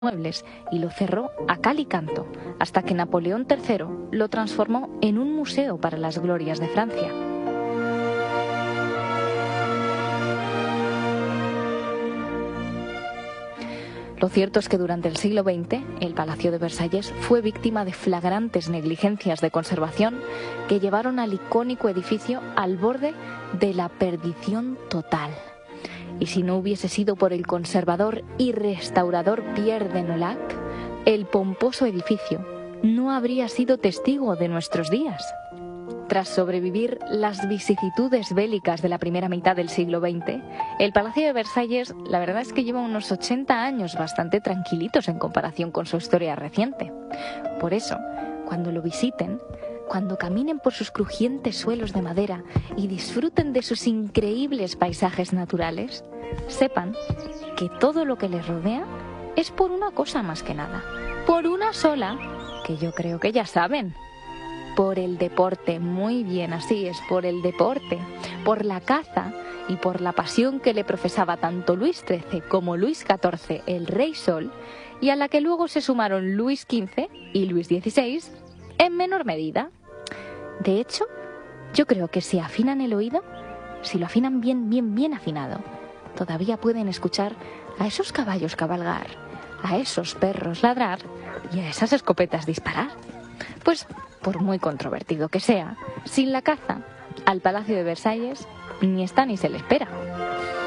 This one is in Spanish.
muebles y lo cerró a cal y canto, hasta que Napoleón III lo transformó en un museo para las glorias de Francia. Lo cierto es que durante el siglo XX, el Palacio de Versalles fue víctima de flagrantes negligencias de conservación que llevaron al icónico edificio al borde de la perdición total. Y si no hubiese sido por el conservador y restaurador Pierre de Nolac, el pomposo edificio no habría sido testigo de nuestros días. Tras sobrevivir las vicisitudes bélicas de la primera mitad del siglo XX, el Palacio de Versalles, la verdad es que lleva unos 80 años bastante tranquilitos en comparación con su historia reciente. Por eso, cuando lo visiten, cuando caminen por sus crujientes suelos de madera y disfruten de sus increíbles paisajes naturales, sepan que todo lo que les rodea es por una cosa más que nada, por una sola, que yo creo que ya saben. Por el deporte, muy bien, así es, por el deporte, por la caza y por la pasión que le profesaba tanto Luis XIII como Luis XIV, el Rey Sol, y a la que luego se sumaron Luis XV y Luis XVI en menor medida. De hecho, yo creo que si afinan el oído, si lo afinan bien afinado, todavía pueden escuchar a esos caballos cabalgar, a esos perros ladrar y a esas escopetas disparar. Pues, por muy controvertido que sea, sin la caza, al Palacio de Versalles ni está ni se le espera.